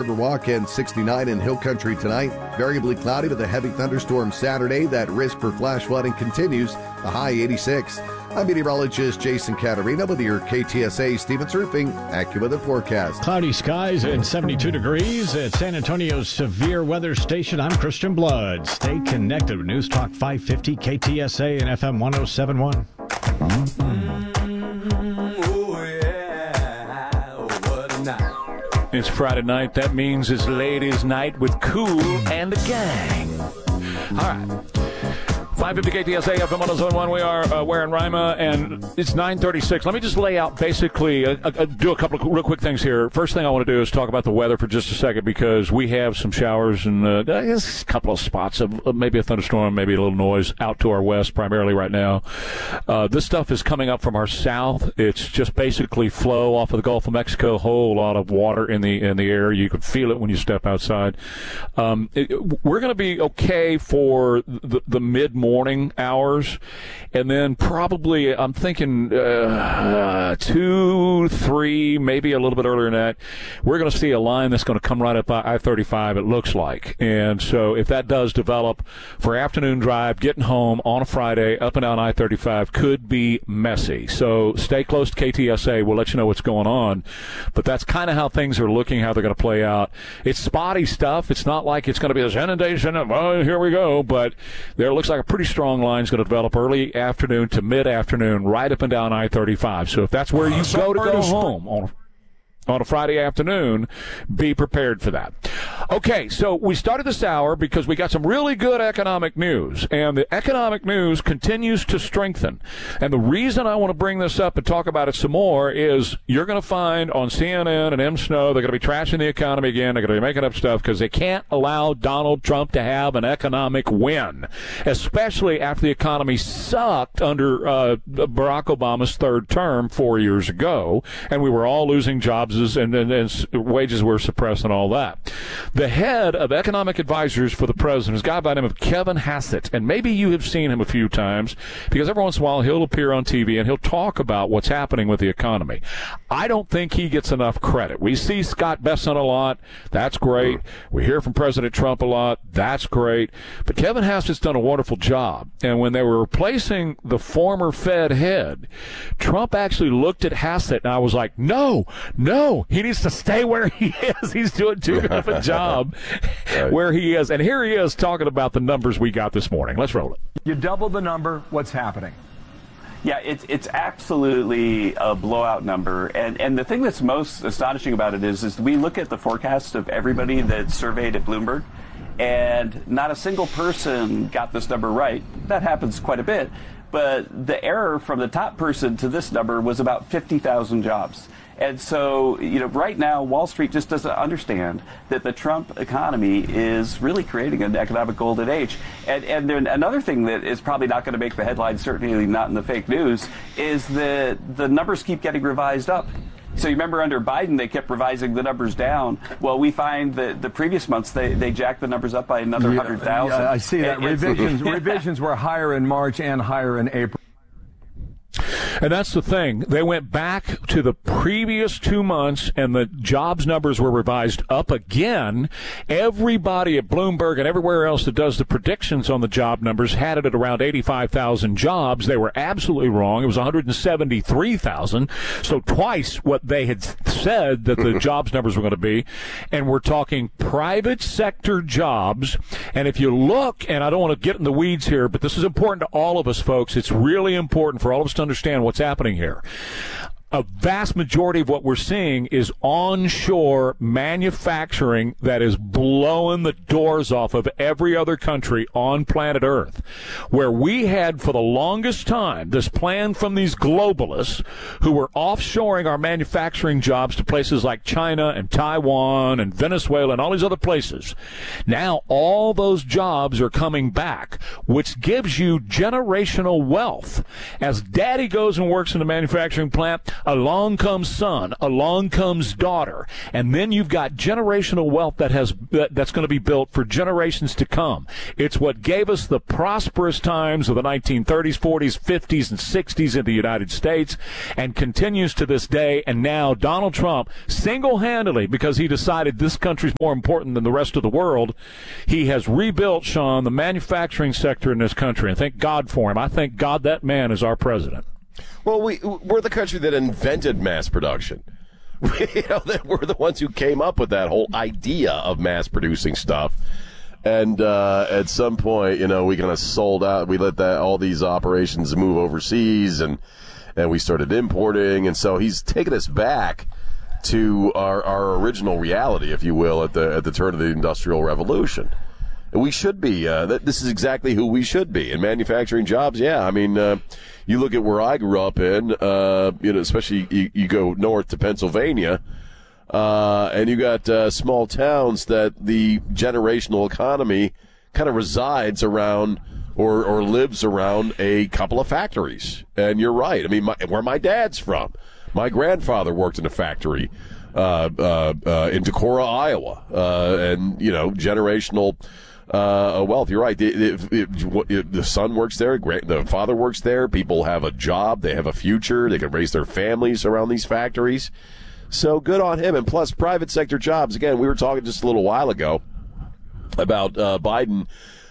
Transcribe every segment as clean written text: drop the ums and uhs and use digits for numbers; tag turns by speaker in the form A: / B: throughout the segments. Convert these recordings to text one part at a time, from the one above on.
A: Riverwalk and 69 in Hill Country tonight. Variably cloudy with a heavy thunderstorm Saturday. That risk for flash flooding continues. The high 86. I'm meteorologist Jason Caterina with your KTSA Stevens Roofing AccuWeather forecast.
B: Cloudy skies and 72 degrees at San Antonio's severe weather station. I'm Christian Blood. Stay connected with News Talk 550 KTSA and FM 1071.
C: It's Friday night. That means it's ladies' night with Cool and the gang. All right. 550 KTSA, FM 1071. We are Ware and Rima, and it's 9:36. Let me just lay out basically, do a couple of real quick things here. First thing I want to do is talk about the weather for just a second, because we have some showers and a couple of spots of maybe a thunderstorm, maybe a little noise out to our west primarily right now. This stuff is coming up from our south. It's just basically flow off of the Gulf of Mexico, a whole lot of water in the air. You can feel it when you step outside. We're going to be okay for the mid-morning hours, and then probably I'm thinking 2, 3, maybe a little bit earlier than that, we're going to see a line that's going to come right up I-35, it looks like. And so if that does develop for afternoon drive, getting home on a Friday up and down I-35 could be messy. So stay close to KTSA. We'll let you know what's going on. But that's kind of how things are looking, how they're going to play out. It's spotty stuff. It's not like it's going to be this inundation. Oh, here we go. But there looks like a pretty strong line is going to develop early afternoon to mid-afternoon right up and down I-35. So if that's where you go home on a Friday afternoon, be prepared for that. Okay, so we started this hour because we got some really good economic news, and the economic news continues to strengthen. And the reason I want to bring this up and talk about it some more is you're going to find on CNN and M. Snow, they're going to be trashing the economy again. They're going to be making up stuff because they can't allow Donald Trump to have an economic win, especially after the economy sucked under Barack Obama's third term 4 years ago, and we were all losing jobs and wages were suppressed and all that. The head of economic advisors for the president is a guy by the name of Kevin Hassett, and maybe you have seen him a few times because every once in a while he'll appear on TV and he'll talk about what's happening with the economy. I don't think he gets enough credit. We see Scott Bessent a lot. That's great. We hear from President Trump a lot. That's great. But Kevin Hassett's done a wonderful job. And when they were replacing the former Fed head, Trump actually looked at Hassett, and I was like, no, he needs to stay where he is. He's doing too good of a job where he is. And here he is talking about the numbers we got this morning. Let's roll it.
D: You double the number. What's happening?
E: Yeah, it's absolutely a blowout number. And the thing that's most astonishing about it is we look at the forecast of everybody that's surveyed at Bloomberg, and not a single person got this number right. That happens quite a bit. But the error from the top person to this number was about 50,000 jobs. And so, right now, Wall Street just doesn't understand that the Trump economy is really creating an economic golden age. And then another thing that is probably not going to make the headlines, certainly not in the fake news, is that the numbers keep getting revised up. So you remember under Biden, they kept revising the numbers down. Well, we find that the previous months, they jacked the numbers up by another 100,000.
D: Yeah, I see that. Revisions were higher in March and higher in April.
C: And that's the thing. They went back to the previous 2 months, and the jobs numbers were revised up again. Everybody at Bloomberg and everywhere else that does the predictions on the job numbers had it at around 85,000 jobs. They were absolutely wrong. It was 173,000, so twice what they had said that the jobs numbers were going to be. And we're talking private sector jobs. And if you look, and I don't want to get in the weeds here, but this is important to all of us, folks. It's really important for all of us to understand what's happening here. A vast majority of what we're seeing is onshore manufacturing that is blowing the doors off of every other country on planet Earth. Where we had for the longest time this plan from these globalists who were offshoring our manufacturing jobs to places like China and Taiwan and Venezuela and all these other places. Now all those jobs are coming back, which gives you generational wealth. As daddy goes and works in the manufacturing plant, Along comes son, along comes daughter, and then you've got generational wealth that's going to be built for generations to come. It's what gave us the prosperous times of the 1930s, 40s, 50s, and 60s in the United States, and continues to this day. And now Donald Trump, single-handedly, because he decided this country's more important than the rest of the world, he has rebuilt, Sean, the manufacturing sector in this country. And thank God for him. I thank God that man is our president.
F: Well, we're the country that invented mass production. That we're the ones who came up with that whole idea of mass producing stuff. And at some point, we kind of sold out. We let all these operations move overseas, and we started importing. And so he's taken us back to our original reality, if you will, at the turn of the Industrial Revolution. And we should be. This is exactly who we should be. In manufacturing jobs, yeah. I mean, you look at where I grew up in, especially you go north to Pennsylvania, and you got small towns that the generational economy kind of resides around or lives around a couple of factories. And you're right. I mean, where my dad's from, my grandfather worked in a factory in Decorah, Iowa, and generational wealth. You're right. The son works there. The father works there. People have a job. They have a future. They can raise their families around these factories. So good on him. And plus, private sector jobs. Again, we were talking just a little while ago about Biden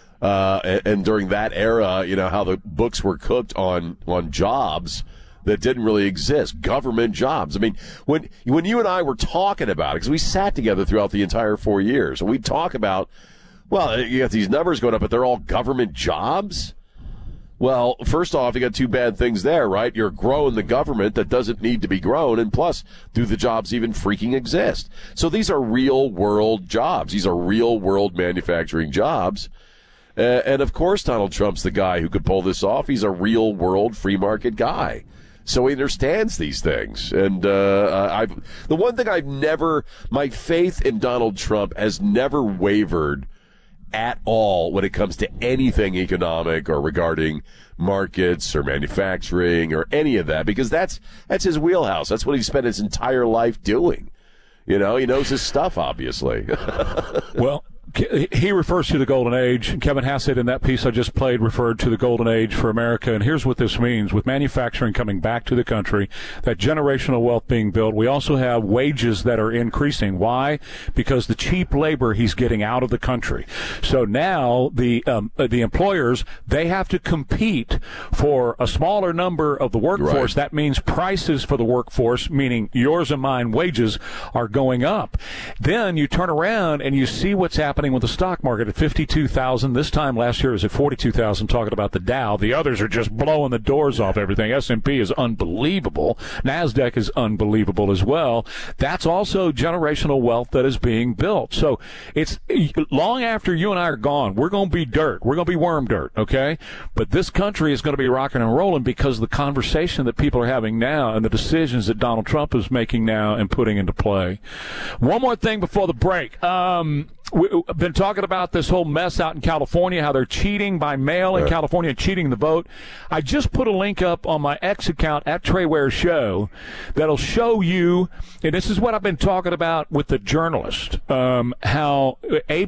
F: and during that era, how the books were cooked on jobs that didn't really exist, government jobs. I mean, when you and I were talking about it, because we sat together throughout the entire 4 years, and we'd talk about, well, you got these numbers going up, but they're all government jobs? Well, first off, you got two bad things there, right? You're growing the government that doesn't need to be grown, and plus, do the jobs even freaking exist? So these are real-world jobs. These are real-world manufacturing jobs. And, of course, Donald Trump's the guy who could pull this off. He's a real-world free-market guy. So he understands these things. And the one thing my faith in Donald Trump has never wavered at all when it comes to anything economic or regarding markets or manufacturing or any of that, because that's his wheelhouse. That's what he spent his entire life doing. He knows his stuff, obviously.
C: Well, he refers to the golden age. Kevin Hassett, in that piece I just played, referred to the golden age for America. And here's what this means. With manufacturing coming back to the country, that generational wealth being built, we also have wages that are increasing. Why? Because the cheap labor he's getting out of the country. So now the employers, they have to compete for a smaller number of the workforce. Right. That means prices for the workforce, meaning yours and mine wages, are going up. Then you turn around and you see what's happening with the stock market at 52,000. This time last year it was at 42,000, talking about the Dow. The others are just blowing the doors off everything. S&P is unbelievable. NASDAQ is unbelievable as well. That's also generational wealth that is being built. So it's long after you and I are gone, we're going to be dirt. We're going to be worm dirt, okay? But this country is going to be rocking and rolling because of the conversation that people are having now and the decisions that Donald Trump is making now and putting into play. One more thing before the break. We've been talking about this whole mess out in California, how they're cheating by mail in California, cheating the vote. I just put a link up on my X account at Trey Ware Show that'll show you, and this is what I've been talking about with the journalist, how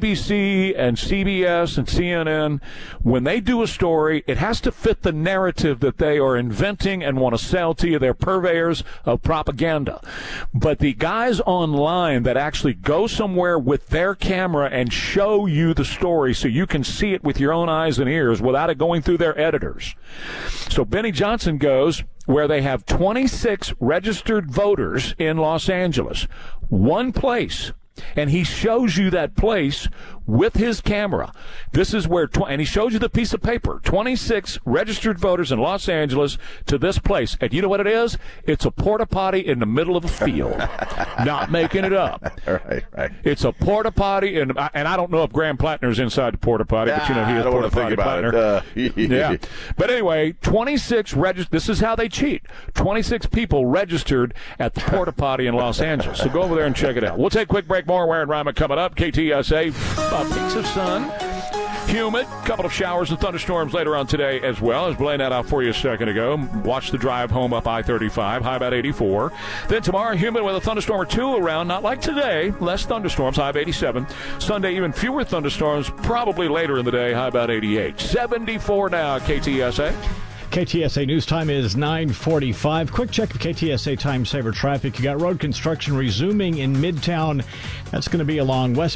C: ABC and CBS and CNN, when they do a story, it has to fit the narrative that they are inventing and want to sell to you. They're purveyors of propaganda. But the guys online that actually go somewhere with their camera and show you the story so you can see it with your own eyes and ears without it going through their editors. So Benny Johnson goes where they have 26 registered voters in Los Angeles, one place, and he shows you that place with his camera. This is where, and he shows you the piece of paper, 26 registered voters in Los Angeles to this place. And you know what it is? It's a porta potty in the middle of a field. Not making it up.
F: Right.
C: It's a porta potty, and I don't know if Graham Plattner's inside the porta potty, but he is porta potty Plattner. Yeah. But anyway, 26 registered. This is how they cheat. 26 people registered at the porta potty in Los Angeles. So go over there and check it out. We'll take a quick break. More Ware and Rima coming up. KTSA. Peaks of sun. Humid. Couple of showers and thunderstorms later on today as well. I was laying that out for you a second ago. Watch the drive home up I-35, high about 84. Then tomorrow, humid with a thunderstorm or two around. Not like today. Less thunderstorms, high of 87. Sunday, even fewer thunderstorms, probably later in the day, high about 88. 74 now, KTSA.
B: KTSA News Time is 9:45. Quick check of KTSA Time Saver traffic. You got road construction resuming in Midtown. That's going to be along West